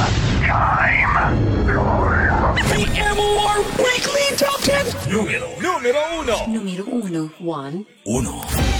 The MOR Weekly Top 10. Número 1. Número 1. 1. Uno.